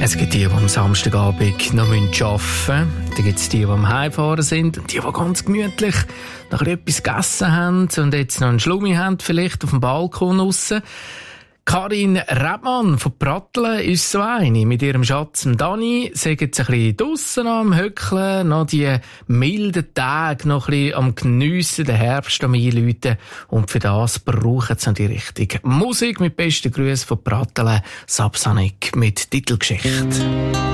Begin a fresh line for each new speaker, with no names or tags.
Es gibt die, die am Samstagabend noch arbeiten müssen. Dann gibt es die am Heimfahren sind. Und die ganz gemütlich noch etwas gegessen haben und jetzt noch einen Schlummi haben, vielleicht auf dem Balkon draussen. Karin Rebmann von Pratteln ist so eine. Mit ihrem Schatz Dani sind jetzt ein bisschen draussen am Höckeln, noch die milden Tage noch ein bisschen am Geniessen, den Herbst am Einläuten. Und für das brauchen sie noch die richtige Musik. Mit besten Grüßen von Pratteln, Sapsanik mit Titelgeschichte.